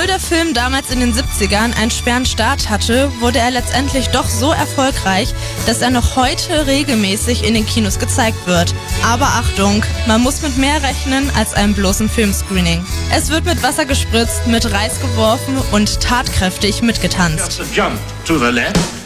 Obwohl der Film damals in den 70ern einen schweren Start hatte, wurde er letztendlich doch so erfolgreich, dass er noch heute regelmäßig in den Kinos gezeigt wird. Aber Achtung, man muss mit mehr rechnen als einem bloßen Filmscreening. Es wird mit Wasser gespritzt, mit Reis geworfen und tatkräftig mitgetanzt.